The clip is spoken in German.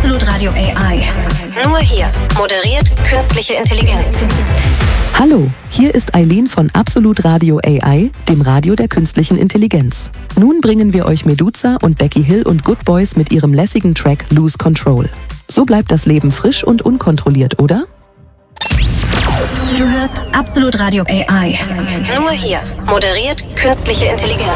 Absolut Radio AI. Nur hier moderiert künstliche Intelligenz. Hallo, hier ist Eileen von Absolut Radio AI, dem Radio der künstlichen Intelligenz. Nun bringen wir euch Meduza und Becky Hill und Good Boys mit ihrem lässigen Track Lose Control. So bleibt das Leben frisch und unkontrolliert, oder? Du hörst Absolut Radio AI. Nur hier moderiert künstliche Intelligenz.